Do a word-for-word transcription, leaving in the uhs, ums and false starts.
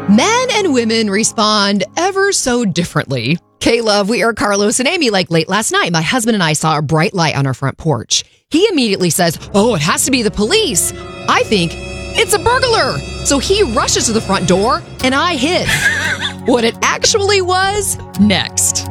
Men and women respond ever so differently. K-Love, we are Carlos and Amy. Like late last night, my husband and I saw a bright light on our front porch. He immediately says, oh, it has to be the police. I think it's a burglar. So he rushes to the front door and I hid. What it actually was, next.